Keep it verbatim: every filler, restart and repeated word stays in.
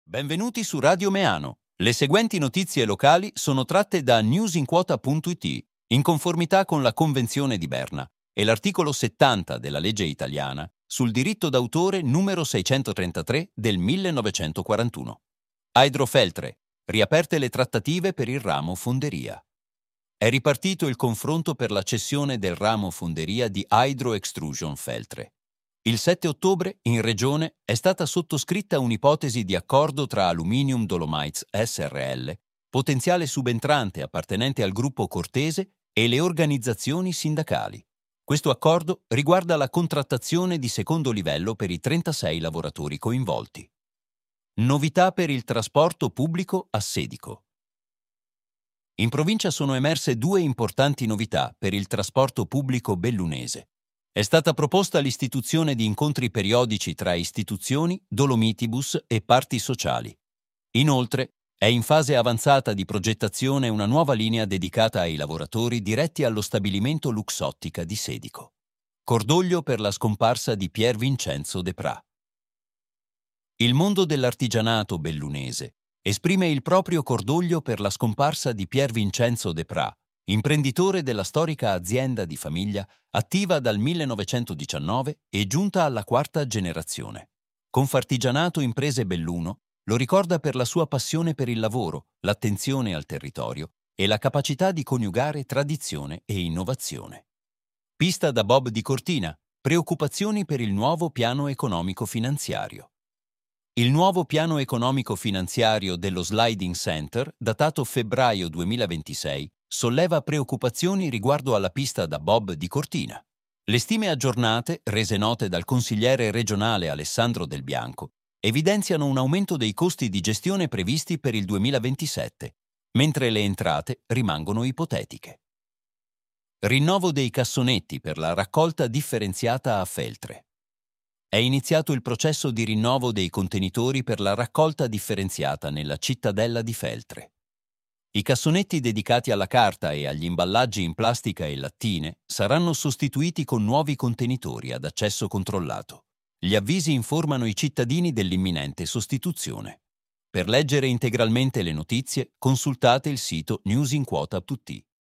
Benvenuti su Radio Meano. Le seguenti notizie locali sono tratte da newsinquota punto it, in conformità con la Convenzione di Berna e l'articolo settanta della legge italiana sul diritto d'autore numero seicentotrentatré del millenovecentoquarantuno. Hydro Feltre, riaperte le trattative per il ramo Fonderia. È ripartito il confronto per la cessione del ramo Fonderia di Hydro Extrusion Feltre. Il sette ottobre, in Regione, è stata sottoscritta un'ipotesi di accordo tra Aluminium Dolomites S R L, potenziale subentrante appartenente al gruppo Cortese, e le organizzazioni sindacali. Questo accordo riguarda la contrattazione di secondo livello per i trentasei lavoratori coinvolti. Novità per il trasporto pubblico a Sedico. In provincia sono emerse due importanti novità per il trasporto pubblico bellunese. È stata proposta l'istituzione di incontri periodici tra istituzioni, Dolomitibus e parti sociali. Inoltre, è in fase avanzata di progettazione una nuova linea dedicata ai lavoratori diretti allo stabilimento Luxottica di Sedico. Cordoglio per la scomparsa di Pier Vincenzo De Pra. Il mondo dell'artigianato bellunese esprime il proprio cordoglio per la scomparsa di Pier Vincenzo De Pra, imprenditore della storica azienda di famiglia attiva dal millenovecentodiciannove e giunta alla quarta generazione. Confartigianato Imprese Belluno lo ricorda per la sua passione per il lavoro, l'attenzione al territorio e la capacità di coniugare tradizione e innovazione. Pista da bob di Cortina, preoccupazioni per il nuovo piano economico-finanziario. Il nuovo piano economico-finanziario dello Sliding Center, datato febbraio duemilaventisei, solleva preoccupazioni riguardo alla pista da bob di Cortina. Le stime aggiornate, rese note dal consigliere regionale Alessandro Del Bianco, evidenziano un aumento dei costi di gestione previsti per il duemilaventisette, mentre le entrate rimangono ipotetiche. Rinnovo dei cassonetti per la raccolta differenziata a Feltre. È iniziato il processo di rinnovo dei contenitori per la raccolta differenziata nella cittadella di Feltre. I cassonetti dedicati alla carta e agli imballaggi in plastica e lattine saranno sostituiti con nuovi contenitori ad accesso controllato. Gli avvisi informano i cittadini dell'imminente sostituzione. Per leggere integralmente le notizie, consultate il sito newsinquota punto it.